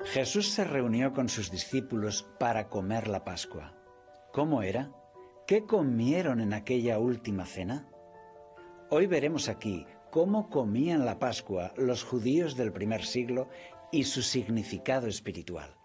Jesús se reunió con sus discípulos para comer la Pascua. ¿Cómo era? ¿Qué comieron en aquella última cena? Hoy veremos aquí cómo comían la Pascua los judíos del primer siglo y su significado espiritual.